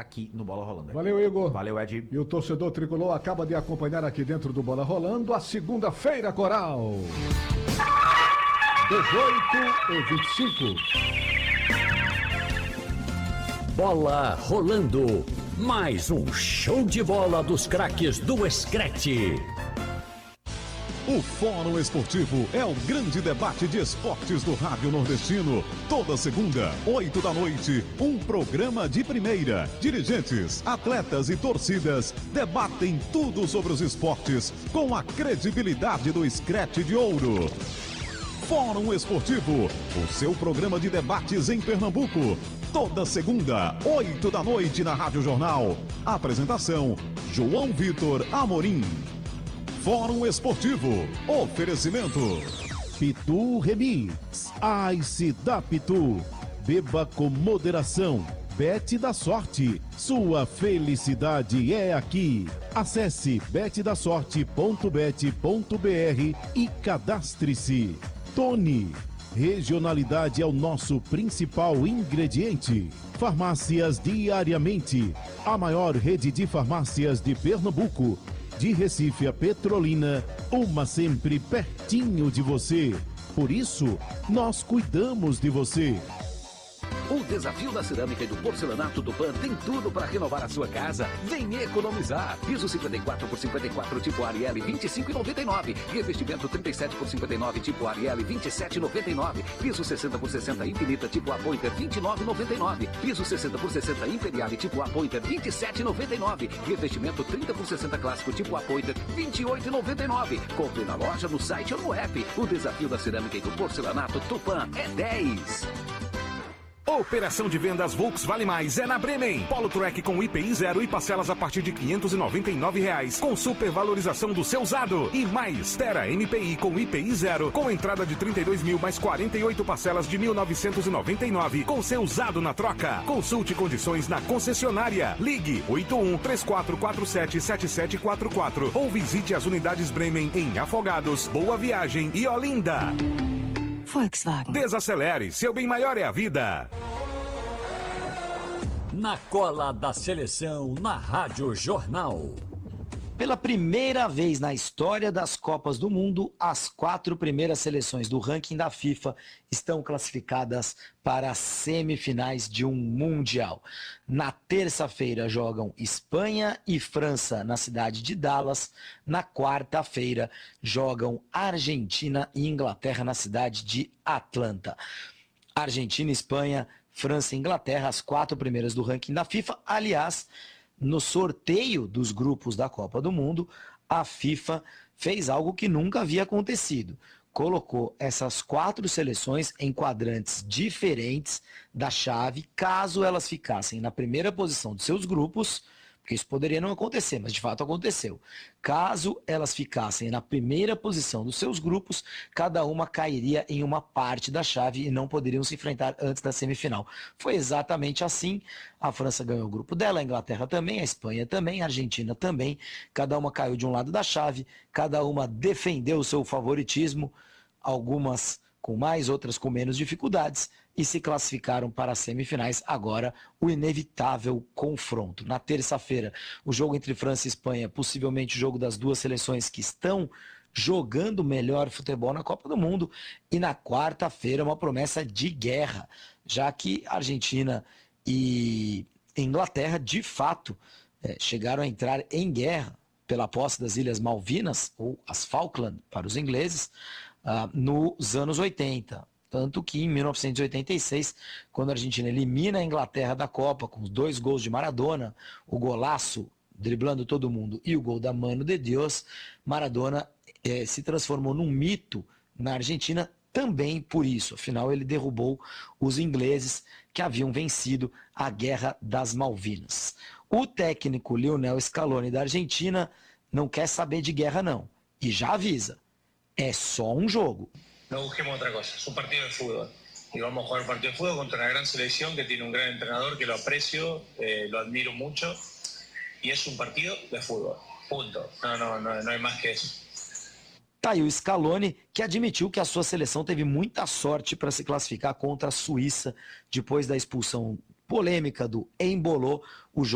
aqui no Bola Rolando. Valeu, Igor. Valeu, Ed. E o torcedor tricolor acaba de acompanhar aqui dentro do Bola Rolando a segunda-feira, Coral. 18 e 25. Bola Rolando. Mais um show de bola dos craques do Screte. O Fórum Esportivo é o grande debate de esportes do Rádio Nordestino. Toda segunda, 8 da noite, um programa de primeira. Dirigentes, atletas e torcidas debatem tudo sobre os esportes com a credibilidade do Screte de Ouro. Fórum Esportivo, o seu programa de debates em Pernambuco. Toda segunda, 8 da noite na Rádio Jornal. Apresentação, João Vitor Amorim. Fórum Esportivo. Oferecimento. Pitu Remix. Ice da Pitu. Beba com moderação. Bet da Sorte. Sua felicidade é aqui. Acesse betdasorte.bet.br e cadastre-se. Tony. Regionalidade é o nosso principal ingrediente. Farmácias Diariamente, a maior rede de farmácias de Pernambuco. De Recife a Petrolina, uma sempre pertinho de você. Por isso, nós cuidamos de você. O desafio da cerâmica e do porcelanato Tupã tem tudo para renovar a sua casa. Vem economizar. Piso 54 por 54 tipo Ariel 25,99. Revestimento 37 por 59 tipo Ariel 27,99. Piso 60 por 60 Infinita tipo Apointer 29,99. Piso 60 por 60 Imperial tipo Apointer 27,99. Revestimento 30 por 60 clássico tipo Apointer 28,99. Compre na loja, no site ou no app. O desafio da cerâmica e do porcelanato Tupã é 10. Operação de vendas Volks Vale Mais é na Bremen. Polo Track com IPI 0 e parcelas a partir de R$ 599, com supervalorização do seu usado. E mais, Tera MPI com IPI 0, com entrada de 32 mil mais 48 parcelas de 1.999, com seu usado na troca. Consulte condições na concessionária. Ligue 81-3447-7744 ou visite as unidades Bremen em Afogados, Boa Viagem e Olinda. Volkswagen. Desacelere, seu bem maior é a vida. Na cola da seleção, na Rádio Jornal. Pela primeira vez na história das Copas do Mundo, as 4 primeiras seleções do ranking da FIFA estão classificadas para as semifinais de um Mundial. Na terça-feira jogam Espanha e França na cidade de Dallas. Na quarta-feira jogam Argentina e Inglaterra na cidade de Atlanta. Argentina, Espanha, França e Inglaterra, as 4 primeiras do ranking da FIFA. Aliás, no sorteio dos grupos da Copa do Mundo, a FIFA fez algo que nunca havia acontecido. Colocou essas 4 seleções em quadrantes diferentes da chave, caso elas ficassem na primeira posição de seus grupos, porque isso poderia não acontecer, mas de fato aconteceu. Caso elas ficassem na primeira posição dos seus grupos, cada uma cairia em uma parte da chave e não poderiam se enfrentar antes da semifinal. Foi exatamente assim. A França ganhou o grupo dela, a Inglaterra também, a Espanha também, a Argentina também. Cada uma caiu de um lado da chave, cada uma defendeu o seu favoritismo, algumas com mais, outras com menos dificuldades, e se classificaram para as semifinais. Agora, o inevitável confronto. Na terça-feira, o jogo entre França e Espanha, possivelmente o jogo das duas seleções que estão jogando melhor futebol na Copa do Mundo. E na quarta-feira, uma promessa de guerra, já que Argentina e Inglaterra, de fato, chegaram a entrar em guerra pela posse das Ilhas Malvinas, ou as Falkland para os ingleses, nos anos 80. Tanto que em 1986, quando a Argentina elimina a Inglaterra da Copa, com os 2 gols de Maradona, o golaço driblando todo mundo e o gol da Mano de Dios, Maradona se transformou num mito na Argentina também por isso. Afinal, ele derrubou os ingleses que haviam vencido a Guerra das Malvinas. O técnico Lionel Scaloni da Argentina não quer saber de guerra não, e já avisa. É só um jogo. No busquemos otra cosa, es un partido de fútbol. Y vamos a jugar un partido de fútbol contra una gran selección que tiene un gran entrenador que lo aprecio, lo admiro mucho. Y es un partido de fútbol. Punto. No hay más que eso. Tá aí o Scaloni, que admitiu que a sua seleção teve muita sorte para se classificar contra a Suíça depois da expulsão polêmica do Embolo. O jogo